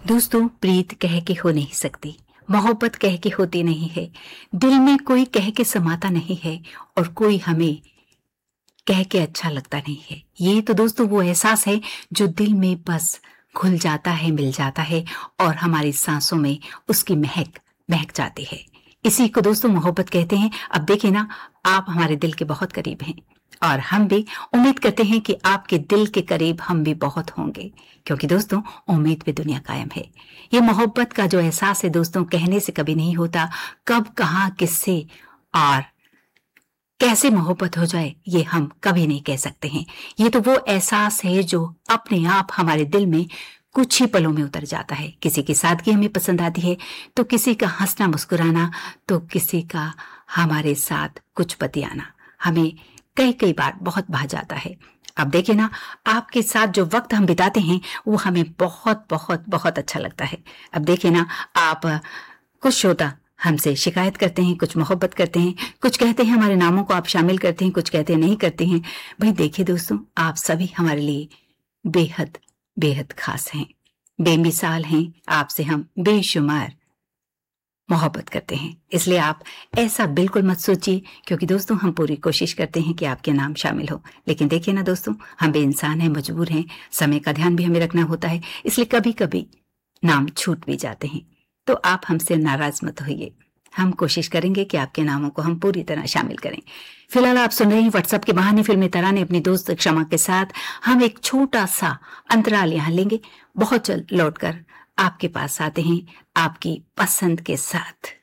दोस्तों, प्रीत कह के हो नहीं सकती, मोहब्बत कह के होती नहीं है, दिल में कोई कह के समाता नहीं है और कोई हमें कह के अच्छा लगता नहीं है। ये तो दोस्तों वो एहसास है जो दिल में बस घुल जाता है, मिल जाता है और हमारी सांसों में उसकी महक महक जाती है। इसी को दोस्तों मोहब्बत कहते हैं। अब देखिए ना, आप हमारे दिल के बहुत करीब हैं और हम भी उम्मीद करते हैं कि आपके दिल के करीब हम भी बहुत होंगे, क्योंकि दोस्तों उम्मीद पे दुनिया कायम है। ये मोहब्बत का जो एहसास है दोस्तों, कहने से कभी नहीं होता। कब, कहाँ, किससे और कैसे मोहब्बत हो जाए ये हम कभी नहीं कह सकते हैं। ये तो वो एहसास है जो अपने आप हमारे दिल में कुछ ही पलों में उतर जाता है। किसी की सादगी हमें पसंद आती है, तो किसी का हंसना मुस्कुराना, तो किसी का हमारे साथ कुछ बतियाना हमें कई कई बार बहुत भा जाता है। अब देखिए ना, आपके साथ जो वक्त हम बिताते हैं वो हमें बहुत बहुत बहुत अच्छा लगता है। अब देखिए ना, आप कुछ श्रोता हमसे शिकायत करते हैं, कुछ मोहब्बत करते हैं, कुछ कहते हैं हमारे नामों को आप शामिल करते हैं, कुछ कहते हैं नहीं करते हैं। भाई देखिए दोस्तों, आप सभी हमारे लिए बेहद बेहद खास हैं, बेमिसाल हैं। आपसे हम बेशुमार मोहब्बत करते हैं, इसलिए आप ऐसा बिल्कुल मत सोचिए, क्योंकि दोस्तों हम पूरी कोशिश करते हैं कि आपके नाम शामिल हो। लेकिन देखिए ना दोस्तों, हम भी इंसान हैं, मजबूर हैं, समय का ध्यान भी हमें रखना होता है, इसलिए कभी कभी नाम छूट भी जाते हैं। तो आप हमसे नाराज मत होइए, हम कोशिश करेंगे कि आपके नामों को हम पूरी तरह शामिल करें। फिलहाल आप सुन रहे हैं व्हाट्सएप के बहाने फिल्मी तराने अपनी दोस्त क्षमा के साथ। हम एक छोटा सा अंतराल यहाँ लेंगे, बहुत जल्द लौटकर आपके पास आते हैं आपकी पसंद के साथ।